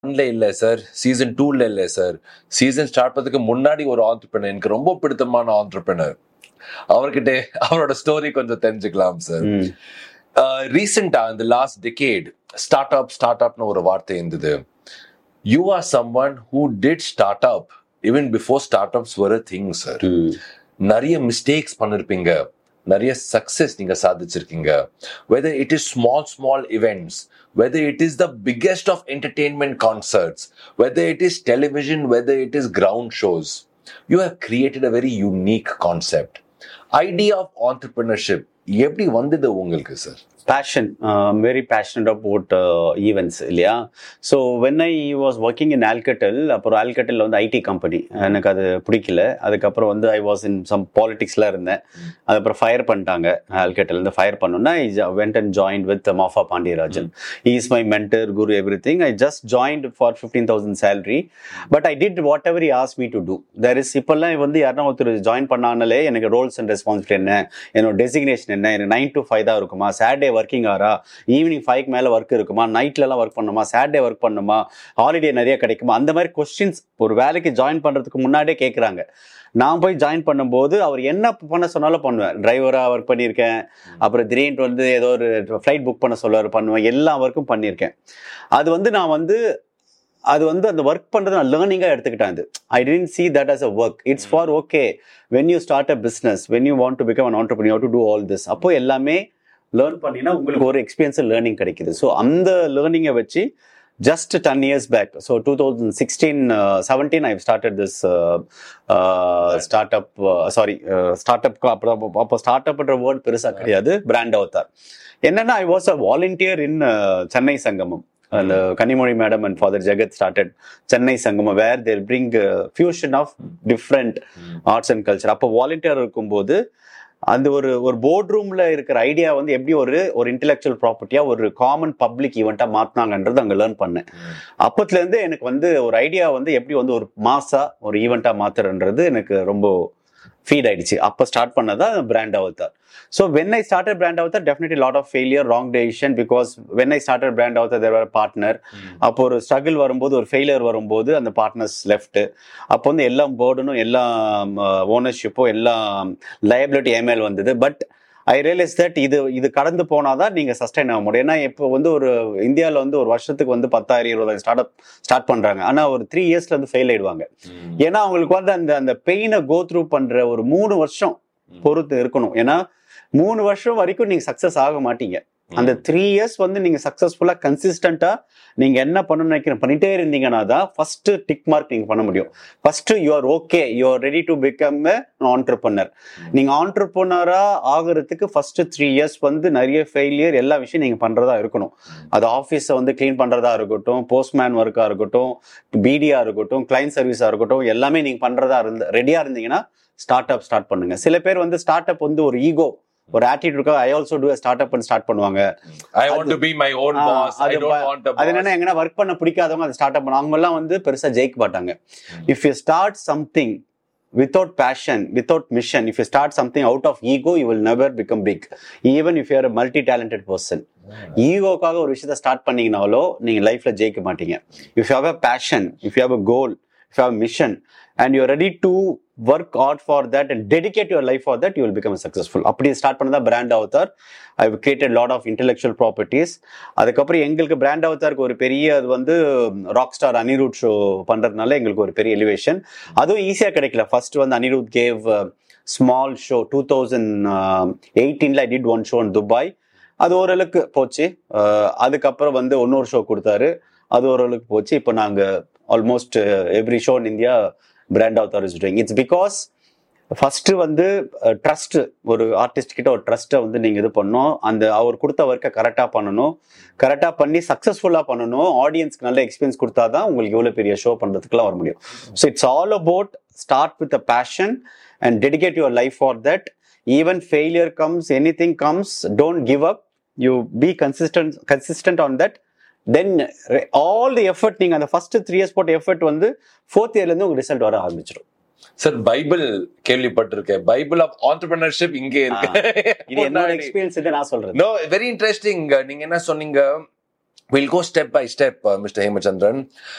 இல்ல sir, season 2ல இல்ல sir. Season start பண்ணதுக்கு முன்னாடி ஒரு ஆண்டர்பிரினர், எனக்கு ரொம்ப பிடித்தமான ஆண்டர்பிரினர், அவர்கிட்ட அவரோட ஸ்டோரி கொஞ்சம் தெரிஞ்சுக்கலாம் சார். ரீசெண்டா இந்த லாஸ்ட் டிகேட் ஸ்டார்ட் அப்னு ஒரு வார்த்தை இருந்தது. You are someone who did start up even before start ups var a thing sir. நிறைய மிஸ்டேக்ஸ் பண்ணிருப்பீங்க, நிறைய சக்சஸ் நீங்க சாதிச்சிருக்கீங்க. whether it is small events, whether it is the biggest of entertainment concerts, whether it is television, whether it is ground shows, you have created a very unique concept. Idea of entrepreneurship எப்படி வந்தது உங்களுக்கு sir? Passion. I'm very passionate about events இல்லையா. So when I was working in ஆல்கட்டல், அப்புறம் ஆல்கட்டலில் வந்து IT company, எனக்கு அது பிடிக்கல. அதுக்கப்புறம் வந்து ஐ வாஸ் இன் சம் பாலிடிக்ஸில் இருந்தேன். அதுக்கப்புறம் ஃபயர் பண்ணிட்டாங்க. ஆல்கட்டல்லேருந்து ஃபயர் பண்ணோன்னா I went and joint with Mafoi Pandiarajan. He is my mentor, Guru, every thing. I just joint for 15,000 salary, but I did what ever he ask me to two. There is இப்போல்லாம் வந்து யாருன்னா ஒருத்தர் join பண்ணாலே எனக்கு roles and responsibility என்ன, என்னோட designation என்ன, எனக்கு 9 to 5 தான் இருக்குமா, சாட்டர்டே ஒர்க்கிங் ஆரா, ஈவினிங் 5 மேல ஒர்க் இருக்குமா, நைட்லலாம் ஒர்க் பண்ணுமா, சாட்டர்டே ஒர்க் பண்ணுமா, ஹாலிடே நிறைய கிடைக்குமா, அந்த மாதிரி கொஸ்டின்ஸ் ஒரு வேலைக்கு ஜாயின் பண்றதுக்கு முன்னாடியே கேட்குறாங்க. நான் போய் ஜாயின் பண்ணும்போது அவர் என்ன பண்ண சொன்னாலும் பண்ணுவேன். டிரைவராக ஒர்க் பண்ணியிருக்கேன், அப்புறம் திடீர்னு வந்து ஏதோ ஒரு ஃப்ளைட் புக் பண்ண சொல்ல பண்ணுவேன், எல்லா ஒர்க்கும் பண்ணியிருக்கேன். அது வந்து நான் வந்து அந்த ஒர்க் பண்ணுறது நான் லேர்னிங்காக எடுத்துக்கிட்டேன். அது ஐ tent see that as a work. It's for okay when you start a business, when you want to become an entrepreneur, you have to do all this. அப்போ எல்லாமே லேர்ன் பண்ணினா உங்களுக்கு ஒரு எக்ஸ்பீரியன்ஸ் லேர்னிங் கிடைக்குது. ஸோ அந்த லேர்னிங்கை வச்சு just 10 years back, so 2016-17 I've started this startup. அப்போ ஸ்டார்ட்அப்ன்ற word பெருசாக கிடையாது. பிராண்ட் அவதார் என்னன்னா, I was a volunteer in Chennai சங்கமம். அந்த கனிமொழி மேடம் அண்ட் ஃபாதர் ஜெகத் ஸ்டார்டட் சென்னை சங்கமம், வேர் தேர் bring fusion of different arts and culture. அப்போ வாலண்டியர் இருக்கும்போது அந்த ஒரு போர்ட் ரூம்ல இருக்கிற ஐடியா வந்து எப்படி ஒரு இன்டெலெக்சுவல் ப்ராப்பர்ட்டியா ஒரு காமன் பப்ளிக் ஈவெண்டா மாத்தினாங்கன்றது அங்க லேர்ன் பண்ணேன். அப்பத்துல இருந்து எனக்கு வந்து ஒரு ஐடியா வந்து எப்படி வந்து ஒரு மாசா ஒரு ஈவெண்டா மாத்துறன்றது எனக்கு ரொம்ப ஃபீட் ஆயிடுச்சு. அப்போ ஸ்டார்ட் பண்ணதான் brand Avatar. So when I started Brand Avatar, definitely a lot of failure, wrong decision, because when I started Brand Avatar, there were a partner. அப்போ ஒரு ஸ்ட்ரகிள் வரும்போது, ஒரு ஃபெயிலியர் வரும்போது அந்த பார்ட்னர்ஸ் லெஃப்ட். அப்போ வந்து எல்லாம் போர்டனும், எல்லாம் ஓனர்ஷிப்போ, எல்லாம் லயபிலிட்டி ஏமேல் வந்தது. பட் ஐ ரியலைஸ் தட் இது கடந்து போனாதான் நீங்க சஸ்டைன் ஆக முடியும். ஏன்னா இப்போ வந்து ஒரு இந்தியாவில் வந்து ஒரு வருஷத்துக்கு வந்து 10,000-20,000 ஸ்டார்ட் பண்றாங்க. ஆனா ஒரு 3 yearsல வந்து ஃபெயில் ஆயிடுவாங்க. ஏன்னா அவங்களுக்கு வந்து அந்த பெயினை கோ த்ரூ பண்ற ஒரு 3 வருஷம் பொறுத்து இருக்கணும். ஏன்னா 3 வருஷம் வரைக்கும் நீங்க சக்சஸ் ஆக மாட்டீங்க. அந்த 3 years வந்து நீங்க சக்சஸ்ஃபுல்லா கன்சிஸ்டன்டா நீங்க என்ன பண்ணணும்னு பண்ணிட்டே இருந்தீங்கன்னா தான் ஃபர்ஸ்ட் டிக் மார்க் நீங்க பண்ண முடியும். First you are okay, you are ready to become entrepreneur. நீங்க ஆண்டர்பிரனரா ஆகிறதுக்கு ஃபர்ஸ்ட் 3 years வந்து நிறைய ஃபெயிலியர், எல்லா விஷயம் நீங்க பண்றதா இருக்கணும். அது ஆஃபீஸை வந்து கிளீன் பண்றதா இருக்கட்டும், போஸ்ட்மேன் ஒர்க்கா இருக்கட்டும், பிடியா இருக்கட்டும், கிளைண்ட் சர்வீஸா இருக்கட்டும், எல்லாமே நீங்க பண்றதா ரெடியா இருந்தீங்கன்னா ஸ்டார்ட் பண்ணுங்க. சில பேர் வந்து ஸ்டார்ட் அப் வந்து ஒரு ஈகோ, ஒரு ஆட்டிட்யூட் இருக்கா, I also to start up start பண்ணுவாங்க. I want to be my own boss, I don't want a boss. அது என்னன்னா, எங்கன்னா ஒர்க் பண்ண பிடிக்காதவங்க அதை ஸ்டார்ட் அப் பண்ணுவாங்க. அவங்க எல்லாம் வந்து பெருசா ஜெயிக்க மாட்டாங்க. If you start something without passion, without mission, if you start something out of ego, you will never become big, even if you are a multi-talented person. ஈகோக்காக ஒரு விஷயத்தை ஸ்டார்ட் பண்ணீங்கனாலோ நீங்க லைஃப்ல ஜெயிக்க மாட்டீங்க. If you have a passion, if you have a goal, if you have a mission and you are ready to work hard for that and dedicate your life for that, you will become successful. அப்படி start பண்ணதா brand Avatar. I have created lot of intellectual properties. அதுக்கப்புறம் எங்களுக்கு brand அவதாருக்கு ஒரு பெரிய அது வந்து rock star Anirudh show பண்றதுனால எங்களுக்கு ஒரு பெரிய எலிவேஷன். அதுவும் ஈஸியா கிடைக்கல. ஃபர்ஸ்ட் வந்து Anirudh cave small show 2018 I did one show in Dubai. அது ஓரளவுக்கு போச்சு. அதுக்கப்புறம் வந்து இன்னொரு ஷோ கொடுத்தாரு, அது ஓரளவுக்கு போச்சு. இப்போ நாங்க almost every show in India brand Avatar is doing. It's because first வந்து ட்ரஸ்ட், ஒரு ஆர்டிஸ்ட் கிட்ட ஒரு ட்ரஸ்ட்டை வந்து நீங்க இது பண்ணணும். அந்த அவர் கொடுத்த ஒர்க்கை கரெக்டா பண்ணணும், கரெக்டா பண்ணி சக்சஸ்ஃபுல்லா பண்ணணும். ஆடியன்ஸ்க்கு நல்ல எக்ஸ்பீரியன்ஸ் கொடுத்தாதான் உங்களுக்கு எவ்வளவு பெரிய ஷோ பண்றதுக்குலாம் வர முடியும். So it's all about start with a passion and dedicate your life for that. Even failure comes, anything comes, don't give up. You be consistent on that. Then all the effort, நீங்க அந்த first 3 years போட்ட effort வந்து 4th yearல இருந்து உங்களுக்கு result வர ஆரம்பிச்சிடும். Sir, Bible கேள்விப்பட்டிருக்கேன். Bible of entrepreneurship இங்கே இருக்கு. இது என்னோட எக்ஸ்பீரியன்ஸ், இதை நான் சொல்றேன். No, very interesting. நீங்க என்ன சொன்னீங்க, We'll go step by step, Mr. Hemachandran.